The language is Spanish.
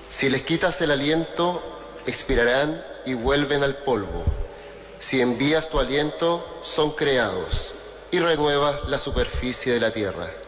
Si les quitas el aliento, expirarán y vuelven al polvo. Si envías tu aliento, son creados y renuevas la superficie de la tierra.